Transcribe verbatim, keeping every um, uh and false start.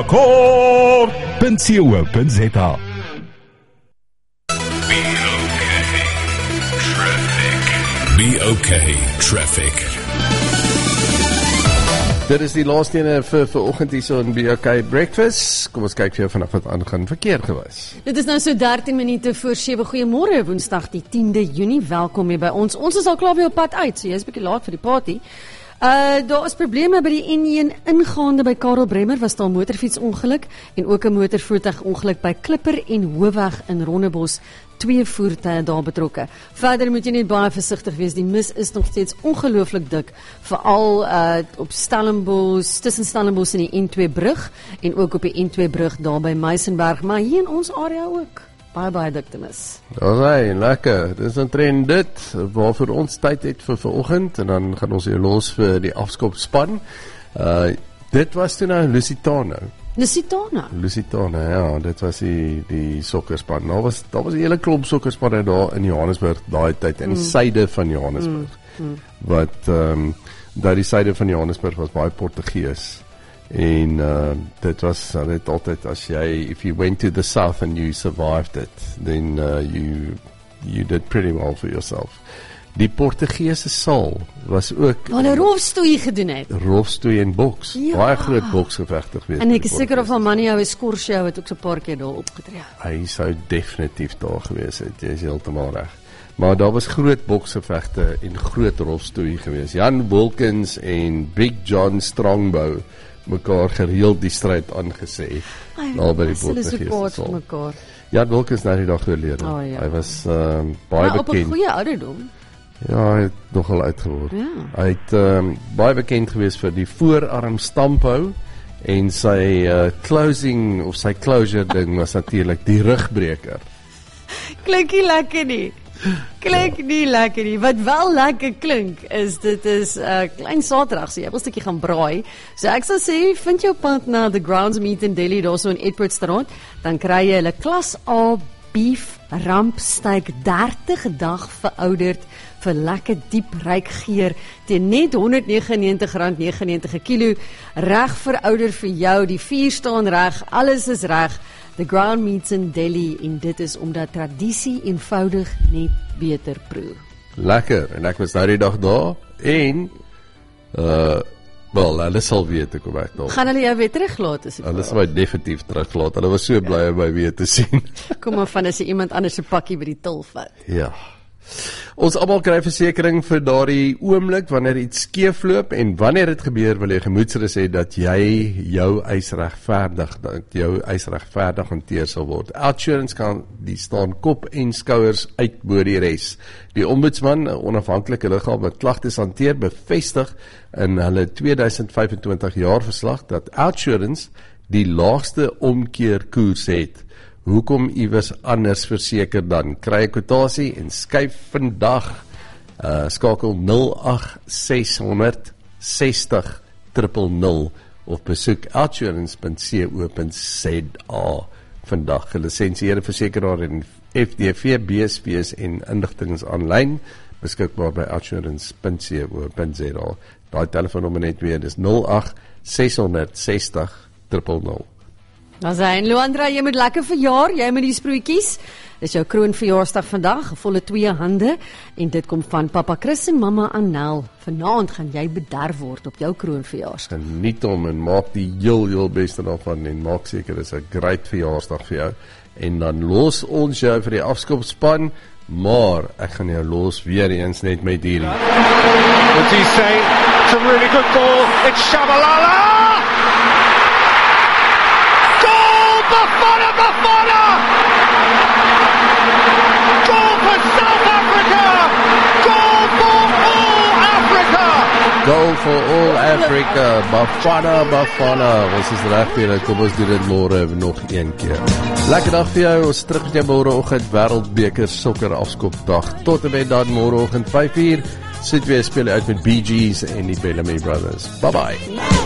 Kort punt co punt za. Be okay, traffic. Dit is die laaste ene vir vanoggend hier so in Be Okay Breakfast. Kom ons kyk vir jou vanaf wat aangaan verkeer gewys. Dit is nou so dertien minute voor sewe. Goeiemôre, Woensdag die tiende Junie. Welkom hier by ons. Ons is al klaar weer op pad uit, so jy is 'n bietjie laat vir die party. Uh, daar is probleme by die N een ingaande by Karel Bremer, was daar 'n motorfietsongeluk en ook 'n motorvoertuigongeluk by Klipper en Hoofweg in Rondebos. Twee voertuie daar betrokke. Verder moet jy net baie versigtig wees, die mis is nog steeds ongelooflik dik, veral uh, op Stellenbosch, tussen Stellenbosch en die N twee brug, en ook op die N twee brug daar by Meisenberg, maar hier in ons area ook. Baie, baie dik te mis. Alright, lekker. Dis 'n trend dit, waarvoor ons tyd het vir vanoggend, en dan gaan ons hier los vir die afskopspan. Uh, dit was toe nou Lusitano. Lusitano? Lusitano, ja, dit was die, die sokkerspan. Daar was, daar was 'n hele klomp sokkerspanne daar in Johannesburg, daai tyd, in die mm. suide van Johannesburg. Mm. Mm. Wat, um, daar die suide van Johannesburg was baie Portugees. En uh, dit was uh, dit altyd, as jy, if you went to the south and you survived it, then uh, you you did pretty well for yourself. Die Portugese saal was ook waar hulle rofstoei gedoen het. Rofstoei en boks. Ja. Baie groot boksgevegte geweest. En ek is seker of al Manny ou Scorsese het ook so 'n paar keer daar opgetree. Hy sou definitief daar gewees het. Jy is heeltemal reg. Maar daar was groot boksgevegte en groot rofstoei geweest. Jan Wilkins en Big John Strongbow mekaar gereeld die stryd aangesê. Al by die Portugese saal. Jan Wilkins nou die dag oorlede. Oh, ja. Hy was um, baie maar bekend. Op 'n goeie ouderdom. Ja, hy het nogal uitgeword. Ja. Hy het um, baie bekend geweest vir die voorarm stamphou en sy uh, closing of sy closure ding was natuurlik die rugbreker. Klink nie lekker nie. Klink ja. nie lekker nie. Wat wel lekker klink is dit is 'n uh, klein Saterdag, so jy wil 'n stukkie gaan braai. So ek sal sê, vind jou pad na the Grounds Meat in Delhi daar so in Edwardstraat, dan kry jy hulle klas A beef rampsteak dertig dag verouderd vir lekker diep ryk geur teen net honderd negenennegentig rand negenennegentig 'n kilo, reg verouder vir jou, die vuur staan reg, alles is reg. The Ground Meats in Delhi, en dit is omdat tradisie eenvoudig net beter proe. Lekker, en ek was nou die dag daar, en uh, wel, hulle sal weet ek kom ek daar. Gaan hulle jou weer teruglaat? Hulle sal my definitief teruglaat, hulle was so bly om my weer te sien. Kom maar van as jy iemand anders se pakkie by die til vat. Ja. Ons almal kry versekering vir daardie oomblik wanneer iets skeefloop, en wanneer dit gebeur wil jy gemoedsrus hê dat jy jou eis regverdig, dat jou eis regverdig hanteer sal word. Outsurance kan die staan kop en skouers uit bo die res. Die ombudsman, 'n onafhanklike liggaam wat klagtes hanteer, bevestig in hulle tweeduisend vyfentwintig jaar verslag dat Outsurance die laagste omkeerkoers het. Hoekom iewers anders verseker dan? Kry 'n kwotasie en skuif vandag. Uh, skakel nul agt ses honderd sestig nul nul nul of besoek outsurance punt co punt za. Vandag gelisensieerde versekeraar en F D V, B S V's en inligtings aanlyn beskikbaar by outsurance punt co punt za. Daai telefoonnommer net weer, dis nul agt ses honderd sestig nul nul nul. Dan sê Luandra, jy moet lekker verjaar, jy moet die sproetjies. Dis jou kroonverjaarsdag vandag, volle twee hande, en dit kom van Papa Chris en Mama Annel. Vanaand gaan jy bederf word op jou kroonverjaarsdag. Geniet hom en maak die heel heel beste daarvan en maak seker dis 'n great verjaarsdag vir jou. En dan los ons jou vir die afskopspan, maar ek gaan jou los weer eens net met hierdie. What's he say? It's a really good ball. It's Shabalala! Bafana, Bafana! Goal for South Africa! Goal for all Africa! Goal for all Africa! Bafana, Bafana! Ons is reg vir dit, kom ons doen dit môre nog een keer. Lekker dag vir jou, ons terug met jou môreoggend Wêreldbeker sokker afskopdag. Tot en met dan môreoggend vyf uur, sit weer speel uit met Bee Gees en die Bellamy Brothers. Bye bye!